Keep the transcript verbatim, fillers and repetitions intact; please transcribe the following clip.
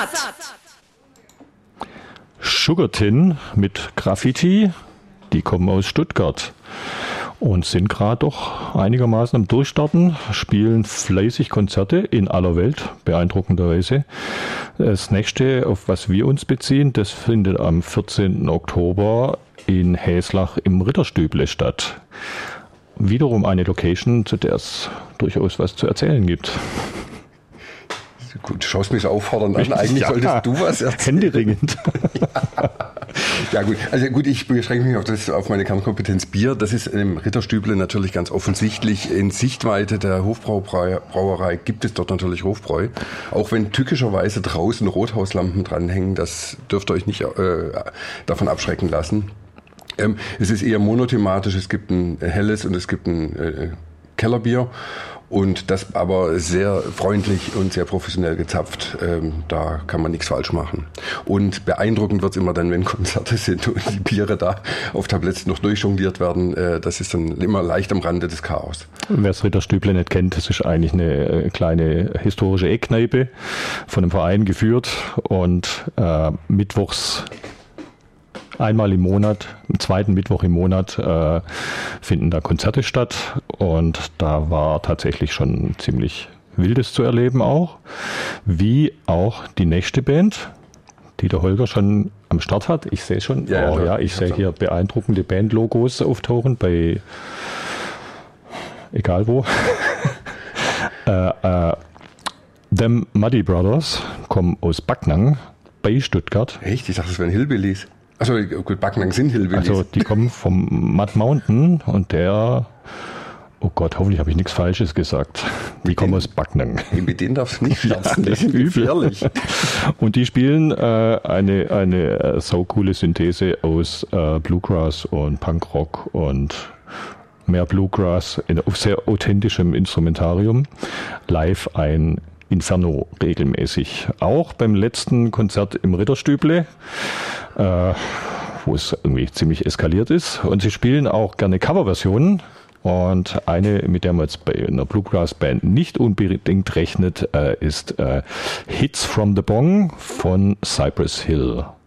Sugar Tin mit Graffiti, die kommen aus Stuttgart und sind gerade doch einigermaßen am Durchstarten, spielen fleißig Konzerte in aller Welt, beeindruckenderweise. Das nächste, auf was wir uns beziehen, das findet am vierzehnten Oktober in Häslach im Ritterstüble statt. Wiederum eine Location, zu der es durchaus was zu erzählen gibt. Gut, du schaust mich so auffordernd an. Eigentlich ja, solltest du was erzählen. Händeringend. ja. ja gut, also gut, ich beschränke mich auf, das, auf meine Kernkompetenz Bier. Das ist im Ritterstüble natürlich ganz offensichtlich in Sichtweite der Hofbrauerei gibt es dort natürlich Hofbräu. Auch wenn tückischerweise draußen Rothauslampen dranhängen, das dürft ihr euch nicht äh, davon abschrecken lassen. Ähm, es ist eher monothematisch, es gibt ein helles und es gibt ein äh, Kellerbier. Und das aber sehr freundlich und sehr professionell gezapft. Ähm, da kann man nichts falsch machen. Und beeindruckend wird's immer dann, wenn Konzerte sind und die Biere da auf Tabletts noch durchjongliert werden. Äh, das ist dann immer leicht am Rande des Chaos. Wer das Ritterstüble nicht kennt, das ist eigentlich eine kleine historische Eckkneipe von einem Verein geführt und äh, mittwochs einmal im Monat, am zweiten Mittwoch im Monat äh, finden da Konzerte statt und da war tatsächlich schon ziemlich Wildes zu erleben auch, wie auch die nächste Band, die der Holger schon am Start hat. Ich sehe schon, ja, oh, ja, ja ich sehe hier beeindruckende Bandlogos auftauchen bei egal wo. äh, äh, Them Muddy Brothers kommen aus Backnang bei Stuttgart. Echt? Ich dachte, das wären Hillbillies. Also gut, Backnang sind Hillbillies. Also die kommen vom Mud Mountain und der, oh Gott, hoffentlich habe ich nichts Falsches gesagt. Die mit kommen den, aus Backnang. Mit denen darfst du nicht scherzen, die sind gefährlich. Und die spielen äh, eine, eine äh, saucoole Synthese aus äh, Bluegrass und Punkrock und mehr Bluegrass in, auf sehr authentischem Instrumentarium. Live ein Inferno regelmäßig. Auch beim letzten Konzert im Ritterstüble, äh, wo es irgendwie ziemlich eskaliert ist. Und sie spielen auch gerne Coverversionen. Und eine, mit der man jetzt bei einer Bluegrass-Band nicht unbedingt rechnet, äh, ist äh, Hits from the Bong von Cypress Hill.